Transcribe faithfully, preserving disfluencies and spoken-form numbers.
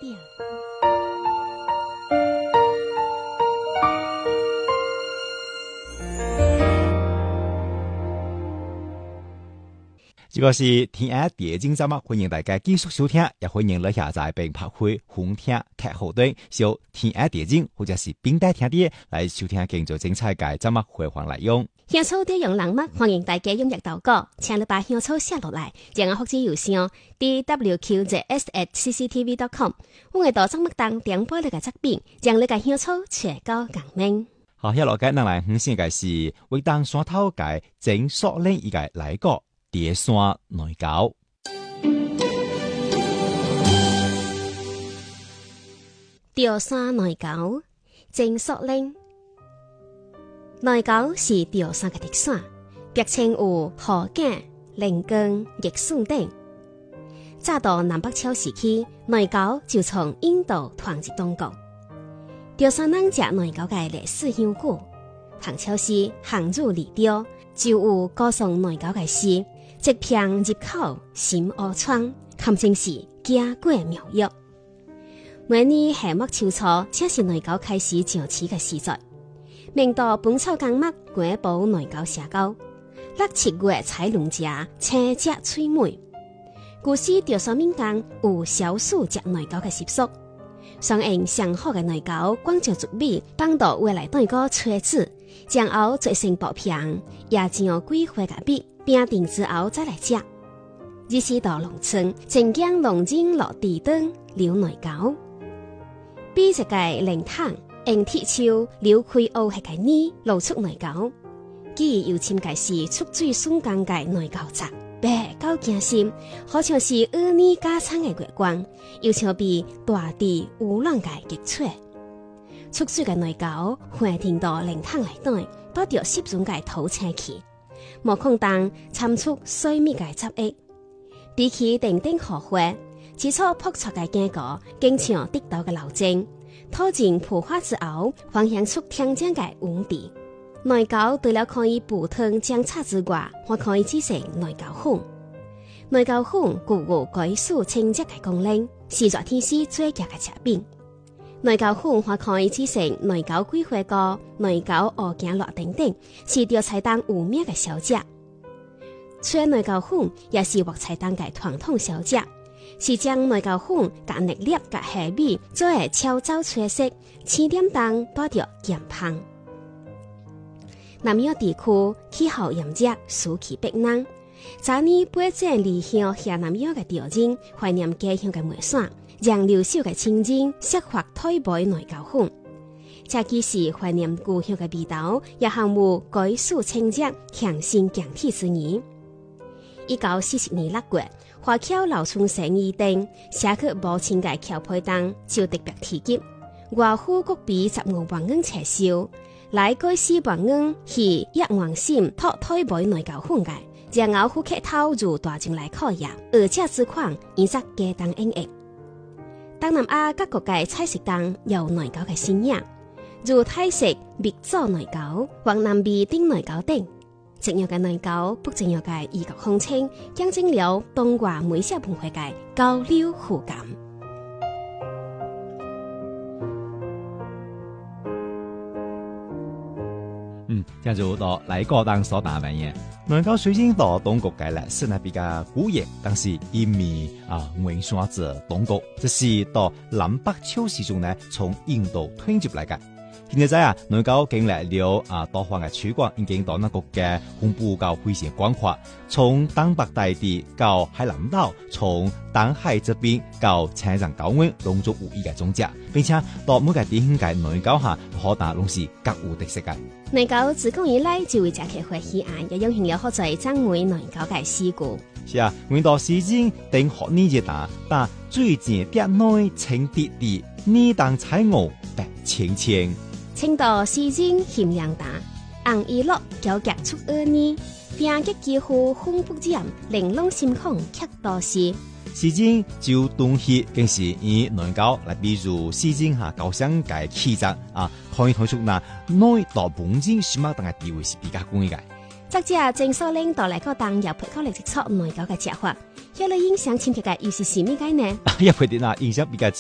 点。 这个是天爱电竞节目，欢迎大家继续收听，也欢迎来下载并拍开红听客户端，搜天爱电竞或者是冰带听碟来收听更多精彩嘅节目回放内容。 香草调用人物，欢迎大家踊跃投稿，请你把香草写落来，将我复制邮箱 d w q z s at c c t v dot com。我会到节目当点播你嘅作品，将你嘅香草传到港面。 好，下落嘅咱来分享嘅是为当山头嘅整索令伊嘅来个蝶山内糕。 蝶山内糕，整索令。内糕是钓山嘅特产，别称有河蚬、菱羹、热笋等。早到南北朝时期，内糕就从印度传入中国。钓山人食内糕嘅历史悠久，唐朝时汉语里钓就有歌颂内糕嘅诗，一片入口心乌窗，堪称是家国妙药。每年夏末秋初，正是内糕开始上市嘅时节。明代本草纲目官补内糕写糕，六七月采龙食，青汁翠美。古时钓山民间有消暑食内糕嘅习俗，上用上好嘅内糕灌着竹米，放到锅内底个炊煮，然后做成薄片，也将桂花嘅米冰定之后再来食。日时到农村，正将龙井落地灯流内糕，比一个灵汤。用铁锹撩开乌黑嘅泥，露出内糕。既又称嘅是出水笋干嘅内糕汁，白到惊心，好像是鹅泥加餐嘅月光，又像比大地乌浪嘅激脆。出水嘅内糕放停到灵汤内底，把掉湿润嘅土青去，无空当掺出水蜜嘅汁液，比起定定荷花，只错扑出嘅坚果，更像滴到嘅流精。拖进蒲花之后，芳香出香酱嘅黄地。内糕除了可以补汤姜茶之外，还可以制成内糕粉。内糕粉具有解暑清热嘅功能，是热天时最佳嘅食品。内糕粉还可以制成内糕桂花糕、内糕蚵仔烙等等，是钓菜档有名嘅小食。吹内糕粉也是粤菜档嘅传统小食。是将内糕粉加热粒加虾米做个超走脆色，青点当带着咸香。南洋地区气候炎热，暑气逼人。昨年北镇离乡下南洋嘅潮人怀念家乡嘅梅山，让留守嘅亲人设法推杯内糕粉。这既是怀念故乡嘅味道，也含有解暑清热、强身健体之意。一九四十年六月。花轎老村生意店写去无钱嘅轎配档，就特别提及外府国币十五万元车销，来改四万元是一万心托推杯内糕粉嘅，然后夫客头入大众来考验，而且之款以则家当应益。东南亚各国嘅菜食档有内糕嘅新样，如泰式蜜枣内糕、或南美丁内糕等。正有嘅內糕，不正有嘅異國風情，象徵了東華美食文化嘅交流互感。 嗯，咁就到嚟個當所打扮嘅內糕，雖然到中國嘅歷史呢比較古遠，但是因為啊文化自中國，這是到南北朝時中呢從印度推入嚟嘅。現在啊，內糕經歷了啊多方嘅推廣，已經到那個嘅分布到非常廣闊，從東北大地到海南島，從東海這邊到青藏高原，攏做有意嘅種植，並且到每個地方嘅內糕下，可能攏是各有特色嘅。 內糕自古以來就為食客會喜愛，也影響了好多讚美內糕嘅事故。 是啊，我到時間定學呢隻打，但最近啲內青啲啲，呢當彩鵝白青青。 青島詩人嫌量大，紅衣落腳夾出耳呢，邊嘅幾乎風不染，玲瓏心孔卻多事。 詩人就東西更是以內糕來比如詩人下高商嘅氣質啊，可以睇出那內到本身什麼等嘅地位是比較高嘅。 作者鄭所領帶來個當有配考嚟接觸內糕嘅食法，有你印象深刻嘅又是什麼嘅呢？ 一配啲啊，印象比較